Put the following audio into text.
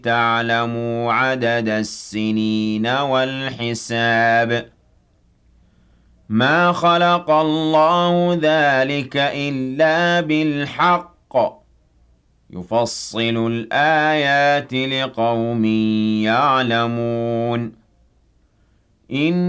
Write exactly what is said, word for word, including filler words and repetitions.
تعلموا عدد السنين والحساب ما خلق الله ذلك إلا بالحق يفصل الآيات لقوم يعلمون إن